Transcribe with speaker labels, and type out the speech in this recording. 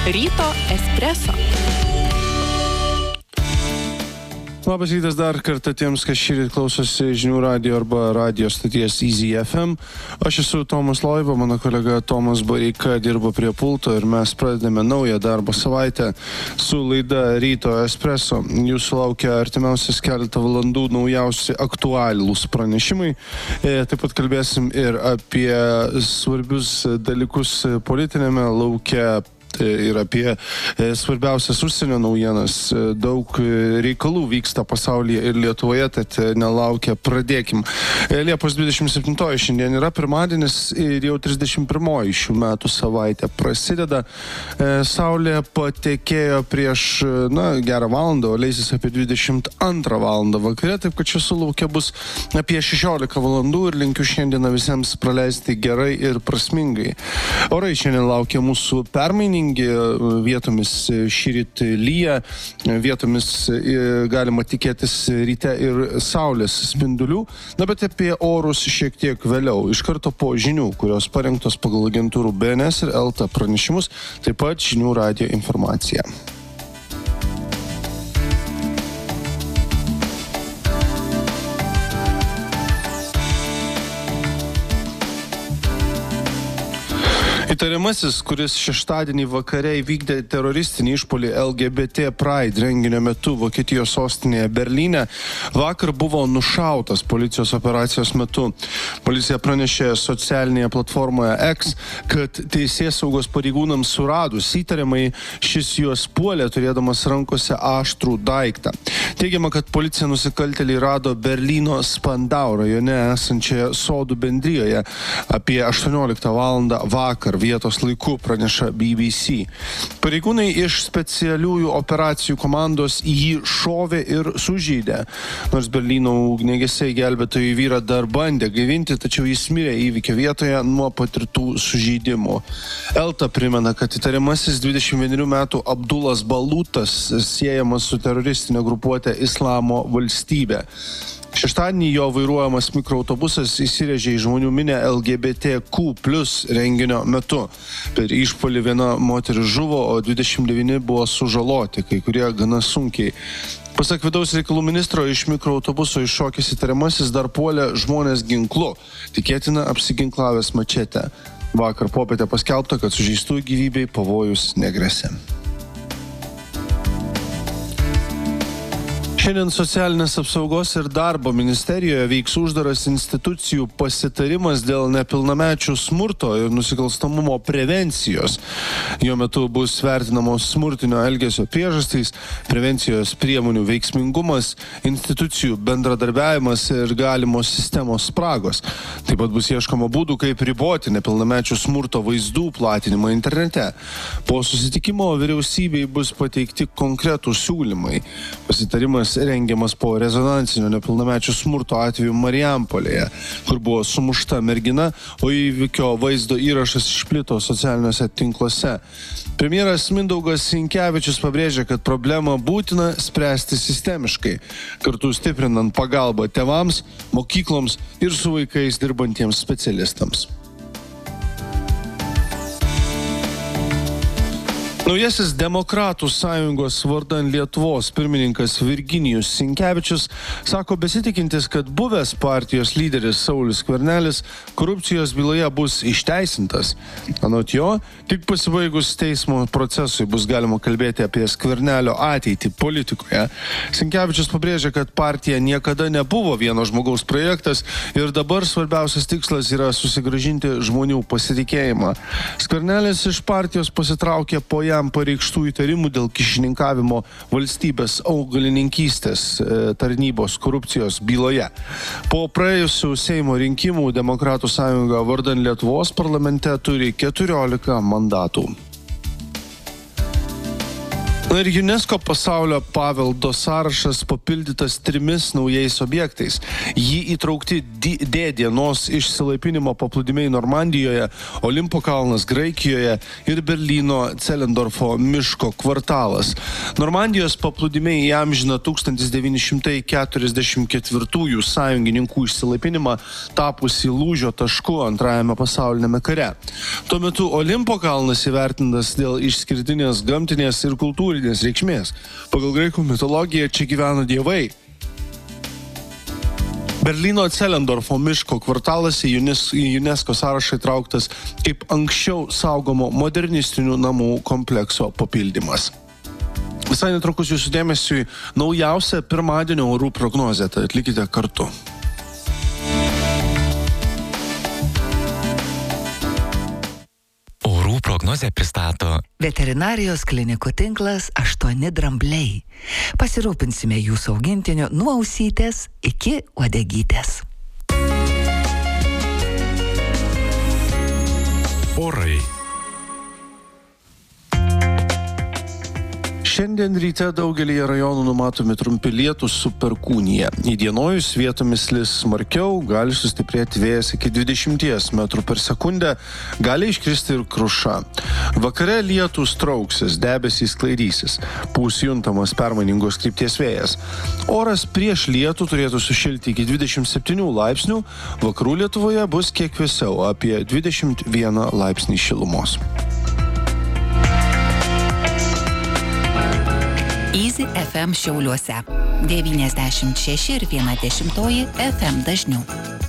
Speaker 1: Ryto espreso.
Speaker 2: Labas rytas dar kartą tiems, kas šįryt klausosi žinių radijo arba radijo stoties Easy FM. Aš esu Tomas Loiva, mano kolega Tomas Bareika dirba prie pulto ir mes pradedame naują darbo savaitę su laida Ryto espreso. Jūsų laukia artimiausias keletą valandų naujausi aktualūs pranešimai. Taip pat kalbėsim ir apie svarbius dalykus politinėme lauke. Ir apie svarbiausias užsienio naujienas. Daug reikalų vyksta pasaulyje ir Lietuvoje, tad nelaukia, pradėkim. Liepos 27 šiandien yra pirmadienis ir jau 31 šių metų savaitė prasideda. Saulė patekėjo prieš gerą valandą, o leisis apie 22 valandą vakare, taip kad šiuo laukia bus apie 16 valandų ir linkiu šiandieną visiems praleisti gerai ir prasmingai. Orai šiandien laukia mūsų permainingi. Vietomis šįryt lyja, vietomis galima tikėtis ryte ir saulės spindulių, bet apie orus šiek tiek vėliau, iš karto po žinių, kurios parengtos pagal agentūrų BNS ir LT pranešimus, taip pat žinių radijo informacija. Įtariamasis, kuris šeštadienį vakare įvykdė teroristinį išpuolį LGBT Pride renginio metu Vokietijos sostinėje Berlyne, vakar buvo nušautas policijos operacijos metu. Policija pranešė socialinėje platformoje X, kad teisėsaugos pareigūnams suradus įtariamai, šis juos puolė turėdamas rankose aštrų daiktą. Teigiama, kad policija nusikaltėlį rado Berlyno Spandau rajone esančioje sodų bendrijoje apie 18 valandą vakar vietos laiku, praneša BBC. Pareigūnai iš specialiųjų operacijų komandos jį šovė ir sužeidė. Nors Berlyno ugniagesiai gelbėtojai vyrą dar bandė gaivinti, tačiau jis mirė įvykio vietoje nuo patirtų sužeidimų. Elta primena, kad įtariamasis 21 metų Abdulas Balutas siejamas su teroristinė grupuotė Islamo valstybė. Šeštadienį jo vairuojamas mikroautobusas įsirėžė į žmonių minę LGBTQ+ renginio metu. Per išpuolį viena moteris žuvo, o 29 buvo sužaloti, kai kurie gana sunkiai. Pasak vidaus reikalų ministro, iš mikroautobuso iššokęs įtariamasis dar puolė žmonės ginklu, tikėtina apsiginklavęs mačete. Vakar popietę paskelbta, kad sužeistųjų gyvybei pavojus negresia. Šiandien socialinės apsaugos ir darbo ministerijoje vyks uždaras institucijų pasitarimas dėl nepilnamečių smurto ir nusikalstamumo prevencijos. Jo metu bus vertinamos smurtinio elgesio priežastys, prevencijos priemonių veiksmingumas, institucijų bendradarbiavimas ir galimos sistemos spragos. Taip pat bus ieškoma būdų, kaip riboti nepilnamečių smurto vaizdų platinimą internete. Po susitikimo vyriausybei bus pateikti konkretūs siūlymai. Pasitarimas rengiamas po rezonansinio nepilnamečių smurto atveju Marijampolėje, kur buvo sumušta mergina, o įvykio vaizdo įrašas išplito socialiniuose tinkluose. Premjeras Mindaugas Sinkevičius pabrėžė, kad problemą būtina spręsti sistemiškai, kartu stiprinant pagalbą tėvams, mokykloms ir su vaikais dirbantiems specialistams. Naujasis Demokratų sąjungos vardan Lietuvos pirmininkas Virginijus Sinkevičius sako besitikintis, kad buvęs partijos lyderis Saulius Skvernelis korupcijos byloje bus išteisintas. Anot jo, tik pasibaigus teismo procesui bus galima kalbėti apie Skvernelio ateitį politikoje. Sinkevičius pabrėžia, kad partija niekada nebuvo vieno žmogaus projektas ir dabar svarbiausias tikslas yra susigrąžinti žmonių pasitikėjimą. Skvernelis iš partijos pasitraukė po jam pareikštų įtarimų dėl kyšininkavimo valstybės augalininkystės tarnybos korupcijos byloje. Po praėjusių Seimo rinkimų Demokratų sąjunga vardan Lietuvos parlamente turi 14 mandatų. Ir UNESCO pasaulio paveldo sąrašas papildytas 3 naujais objektais. Jį įtraukti D-dienos išsilaipinimo paplūdimiai Normandijoje, Olimpo kalnas Graikijoje ir Berlyno Celendorfo miško kvartalas. Normandijos paplūdimiai įamžina 1944 sąjungininkų išsilaipinimą tapusį lūžio tašku Antrajame pasauliniame kare. Tuo metu Olimpo kalnas įvertintas dėl išskirtinės gamtinės ir kultūrinės reikšmės. Pagal graikų mitologiją čia gyveno dievai. Berlyno Celendorfo miško kvartalas į UNESCO sąrašą įtrauktas kaip anksčiau saugomo modernistinių namų komplekso papildymas. Visai netrukus jūsų dėmesiui naujausia pirmadienio orų prognozė, tai atlikite kartu.
Speaker 1: Prognozę pristato
Speaker 3: Veterinarijos klinikų tinklas 8 drambliai. Pasirūpinsime jūsų augintiniu nuo ausytės iki uodegytės.
Speaker 1: Orai.
Speaker 2: Šiandien ryte daugelyje rajonų numatomi trumpi lietūs su perkūnija. Įdienojus vietomis lis smarkiau, gali sustiprėti vėjas iki 20 metrų per sekundę, gali iškristi ir kruša. Vakare lietūs trauksis, debesys sklaidysis, pūs juntamas permainingos krypties vėjas. Oras prieš lietų turėtų sušilti iki 27 laipsnių, vakarų Lietuvoje bus kiek vėsiau, apie 21 laipsnį šilumos.
Speaker 4: Easy FM Šiauliuose 96,1 FM dažnių.